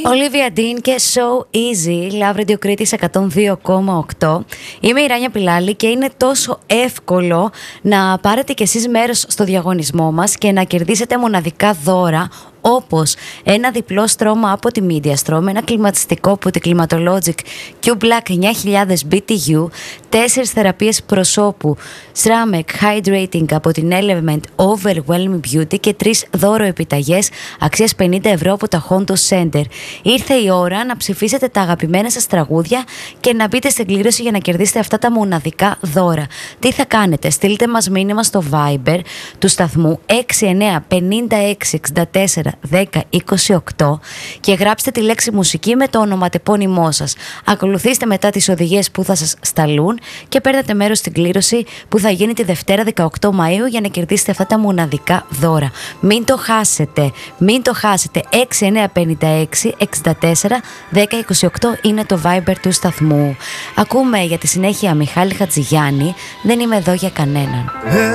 Olivia Dean και So Easy, Love Radio Κρήτης 102,8. Είμαι η Ράνια Πιλάλη και είναι τόσο εύκολο να πάρετε κι εσείς μέρος στο διαγωνισμό μας και να κερδίσετε μοναδικά δώρα, όπως ένα διπλό στρώμα από τη MediaStrom, ένα κλιματιστικό από τη Climatologic Q-Black 9000 BTU, 4 θεραπείες προσώπου Ceramic Hydrating από την Element Overwhelming Beauty και 3 δώρο επιταγές αξίας 50 ευρώ από τα Hondo Center. Ήρθε η ώρα να ψηφίσετε τα αγαπημένα σας τραγούδια και να μπείτε στην κλήρωση για να κερδίσετε αυτά τα μοναδικά δώρα. Τι θα κάνετε? Στείλτε μας μήνυμα στο Viber του σταθμού 6956641028 και γράψτε τη λέξη μουσική με το ονοματεπώνυμό σας. Ακολουθήστε μετά τις οδηγίες που θα σας σταλούν και παίρνετε μέρος στην κλήρωση που θα γίνει τη Δευτέρα 18 Μαΐου για να κερδίσετε αυτά τα μοναδικά δώρα. Μην το χάσετε. Μην το χάσετε. 6956641028 είναι το Viber του σταθμού. Ακούμε για τη συνέχεια Μιχάλη Χατζηγιάννη. Δεν είμαι εδώ για κανέναν.